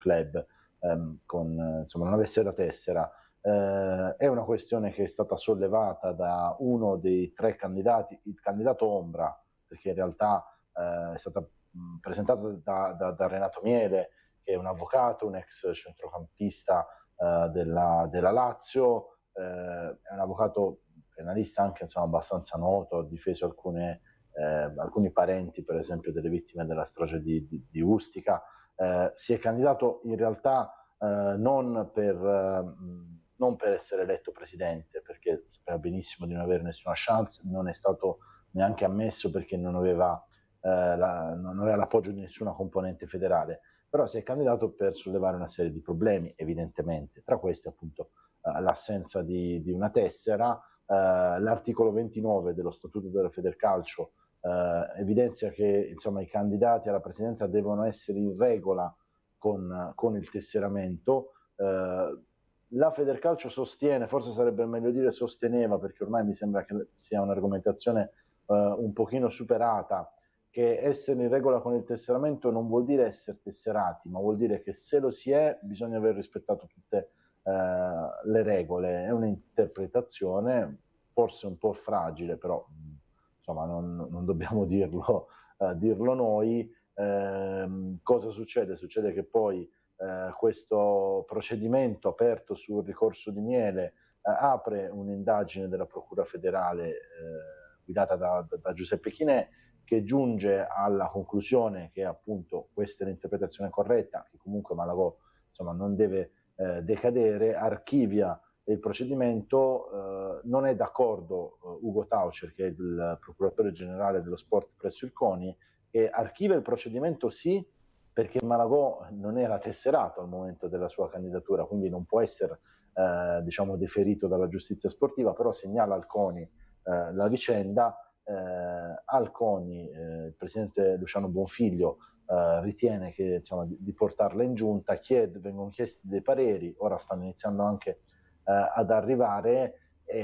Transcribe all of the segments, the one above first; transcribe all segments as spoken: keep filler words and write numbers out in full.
club ehm, con, insomma, non avesse la tessera. Eh, è una questione che è stata sollevata da uno dei tre candidati, il candidato ombra, perché in realtà eh, è stata mh, presentata da, da, da Renato Miele, che è un avvocato, un ex centrocampista eh, della, della Lazio, eh, è un avvocato penalista anche, insomma, abbastanza noto, ha difeso alcune, eh, alcuni parenti, per esempio, delle vittime della strage di, di, di Ustica. Eh, si è candidato in realtà eh, non per... Eh, non per essere eletto presidente, perché sapeva benissimo di non avere nessuna chance, non è stato neanche ammesso perché non aveva, eh, la, non aveva l'appoggio di nessuna componente federale, però si è candidato per sollevare una serie di problemi, evidentemente, tra questi appunto eh, l'assenza di, di una tessera, eh, l'articolo ventinove dello Statuto della Federcalcio eh, evidenzia che, insomma, i candidati alla presidenza devono essere in regola con, con il tesseramento. Eh, La Federcalcio sostiene, forse sarebbe meglio dire sosteneva, perché ormai mi sembra che sia un'argomentazione eh, un pochino superata, che essere in regola con il tesseramento non vuol dire essere tesserati, ma vuol dire che se lo si è bisogna aver rispettato tutte eh, le regole. È un'interpretazione forse un po' fragile, però insomma non, non dobbiamo dirlo, eh, dirlo noi. Eh, cosa succede? Succede che poi eh, questo procedimento aperto sul ricorso di Miele eh, apre un'indagine della Procura federale eh, guidata da, da, da Giuseppe Chinè, che giunge alla conclusione che appunto questa è l'interpretazione corretta, che comunque Malagò, insomma, non deve eh, decadere, archivia il procedimento. Eh, non è d'accordo eh, Ugo Taucher, che è il procuratore generale dello sport presso il CONI, che archivia il procedimento sì, perché Malagò non era tesserato al momento della sua candidatura, quindi non può essere eh, diciamo deferito dalla giustizia sportiva, però segnala al CONI eh, la vicenda. Eh, al CONI eh, il presidente Luciano Bonfiglio eh, ritiene che, insomma, di, di portarla in giunta, chiede, vengono chiesti dei pareri, ora stanno iniziando anche eh, ad arrivare,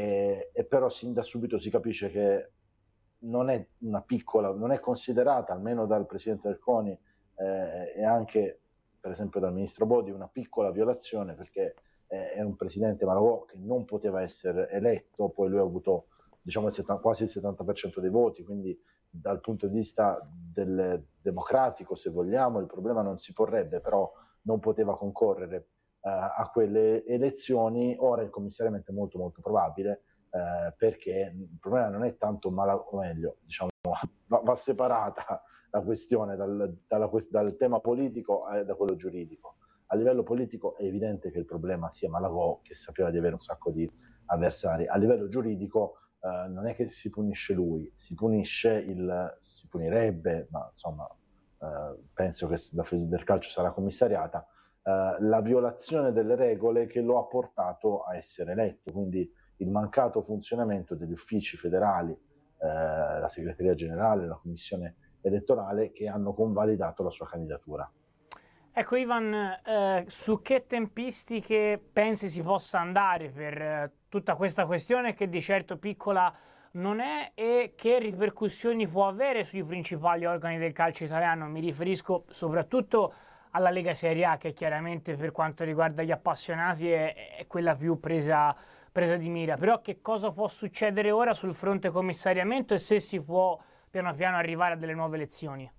e, e però sin da subito si capisce che non è una piccola, non è considerata, almeno dal presidente del CONI eh, e anche per esempio dal ministro Bodi, una piccola violazione, perché eh, è un presidente Malagò che non poteva essere eletto, poi lui ha avuto, diciamo, il settanta, quasi il settanta per cento dei voti, quindi dal punto di vista del democratico, se vogliamo, il problema non si porrebbe, però non poteva concorrere eh, a quelle elezioni. Ora il commissariamento è molto molto probabile, eh, perché il problema non è tanto Malagò, o meglio, diciamo, va, va separata la questione dal, dalla, dal tema politico e da quello giuridico. A livello politico è evidente che il problema sia Malagò, che sapeva di avere un sacco di avversari. A livello giuridico eh, non è che si punisce lui, si punisce il, si punirebbe, ma insomma eh, penso che la Federcalcio sarà commissariata, eh, la violazione delle regole che lo ha portato a essere eletto, quindi il mancato funzionamento degli uffici federali, eh, la segreteria generale, la commissione elettorale, che hanno convalidato la sua candidatura. Ecco Ivan, eh, su che tempistiche pensi si possa andare per eh, tutta questa questione, che di certo piccola non è, e che ripercussioni può avere sui principali organi del calcio italiano? Mi riferisco soprattutto alla Lega Serie A, che chiaramente per quanto riguarda gli appassionati è, è quella più presa, presa di mira, però che cosa può succedere ora sul fronte commissariamento e se si può piano piano arrivare a delle nuove elezioni?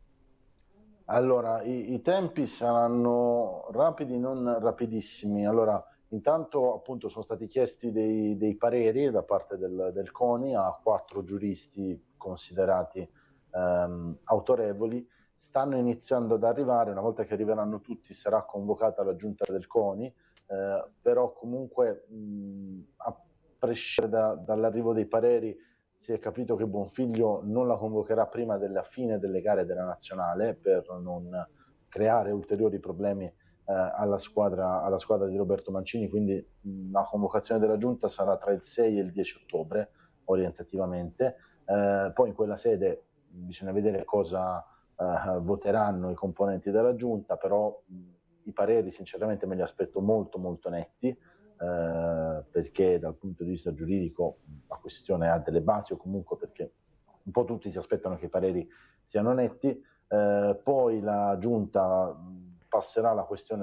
Allora, i, i tempi saranno rapidi, non rapidissimi. Allora, intanto appunto sono stati chiesti dei, dei pareri da parte del, del CONI a quattro giuristi considerati ehm, autorevoli. Stanno iniziando ad arrivare, una volta che arriveranno tutti sarà convocata la giunta del CONI, eh, però comunque mh, a prescindere da, dall'arrivo dei pareri si è capito che Bonfiglio non la convocherà prima della fine delle gare della nazionale, per non creare ulteriori problemi eh, alla, squadra, alla squadra di Roberto Mancini, quindi mh, la convocazione della giunta sarà tra il sei e il dieci ottobre orientativamente. Eh, poi in quella sede bisogna vedere cosa eh, voteranno i componenti della giunta, però mh, i pareri sinceramente me li aspetto molto molto netti, eh, perché dal punto di vista giuridico la questione ha delle basi, o comunque perché un po' tutti si aspettano che i pareri siano netti. Eh, poi la giunta passerà la questione